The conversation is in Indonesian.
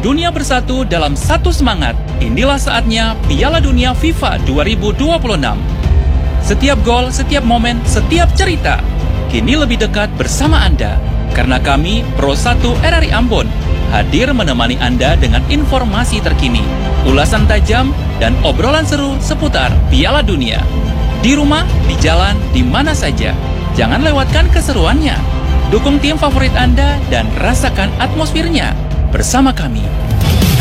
Dunia bersatu dalam satu semangat. Inilah saatnya Piala Dunia FIFA 2026. Setiap gol, setiap momen, setiap cerita kini lebih dekat bersama Anda. Karena kami Pro 1 RRI Ambon hadir menemani Anda dengan informasi terkini, ulasan tajam, dan obrolan seru seputar Piala Dunia. Di rumah, di jalan, di mana saja. Jangan lewatkan keseruannya. Dukung tim favorit Anda dan rasakan atmosfernya bersama kami.